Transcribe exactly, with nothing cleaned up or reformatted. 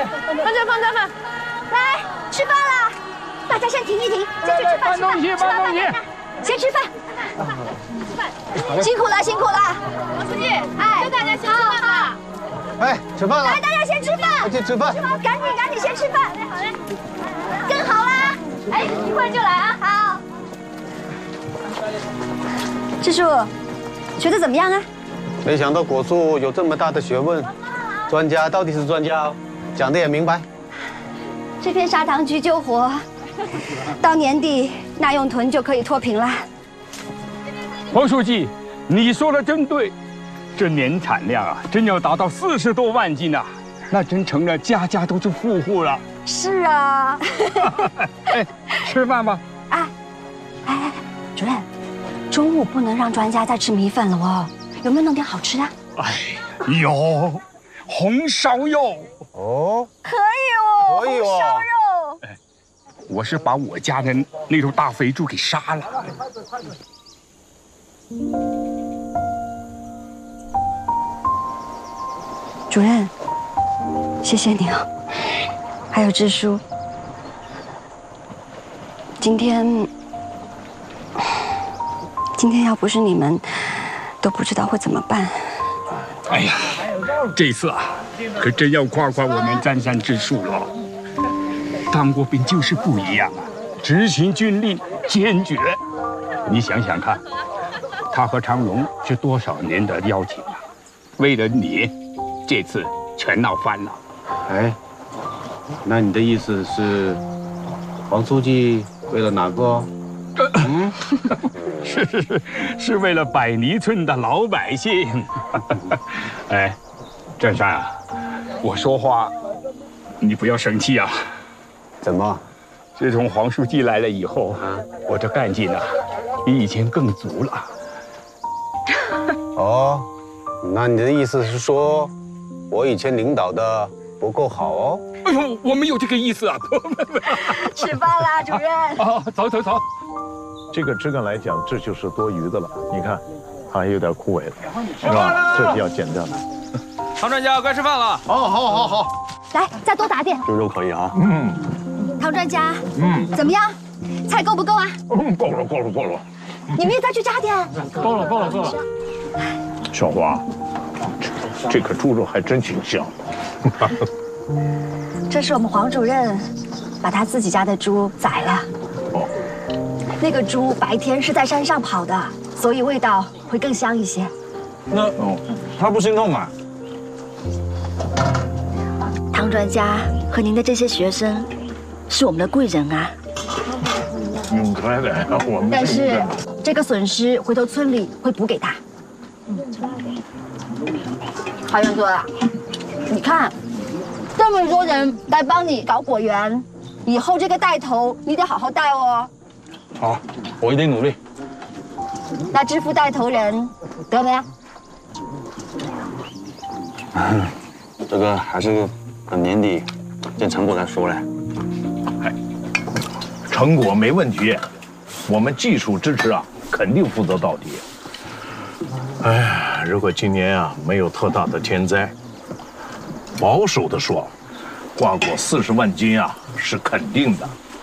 放这放这放。 来吃饭了，大家先停一停，进去吃饭。 搬东西，搬东西。 先吃饭。吃饭。辛苦了，辛苦了。 王书记，哎，跟大家先吃饭吧。 哎，吃饭了。 来，大家先吃饭。 去吃饭。 赶紧赶紧先吃饭。 好嘞。 更好啦。 哎，一会儿就来啊。 好。智叔，学得怎么样啊？ 没想到果树有这么大的学问，专家到底是专家，讲的也明白。 这片砂糖橘救活，到年底那用囤就可以脱贫了。 黄书记，你说的真对，这年产量啊，真要达到四十多万斤啊，那真成了家家都是富户了。 是啊。 哎，吃饭吧。 哎，哎哎，主任，中午不能让专家再吃米粉了哦，有没有弄点好吃的？ 哎，有红烧肉。 哦， 可以哦， 可以哦红烧肉。 哎，我是把我家的那头大肥猪给杀了。 主任，谢谢你哦，还有支书。今天，今天要不是你们，都不知道会怎么办。 哎呀，这次啊，可真要夸夸我们占山之树了。当过兵就是不一样啊，执行军令坚决。你想想看，他和长荣是多少年的交情啊？为了你，这次全闹翻了。 哎，那你的意思是，黄书记为了哪个？嗯， 是是是，是为了百泥村的老百姓。哎，占山啊，我说话，你不要生气啊。 怎么？ 自从黄书记来了以后，我这干劲啊，比以前更足了。 哦，那你的意思是说，我以前领导的不够好哦？ 哎呦，我没有这个意思啊！ 吃饭啦，主任。 啊，走走走。 这个枝干来讲，这就是多余的了。你看，还有点枯萎了，是吧？这是要剪掉的。 唐专家，该吃饭了。 好，好，好，好。 来，再多打点。 猪肉可以啊。 嗯。 唐专家，嗯，怎么样？菜够不够啊？ 嗯，够了，够了，够了。 你们也再去加点。 够了，够了，够了。小华，这颗猪肉还真挺香。 这是我们黄主任把他自己家的猪宰了。哦。那个猪白天是在山上跑的，所以味道会更香一些。 那哦，他不心痛啊？ 唐专家和您的这些学生是我们的贵人啊。 永开的，我们。 但是这个损失回头村里会补给他。郝元哥，你看，这么多人来帮你搞果园，以后这个带头你得好好带哦。 好，我一定努力。 那支付带头人得没？ 这个还是等年底见成果再说嘞。 哎，成果没问题，我们技术支持啊，肯定负责到底。哎呀，如果今年啊没有特大的天灾，保守的说，瓜果四十万斤啊是肯定的。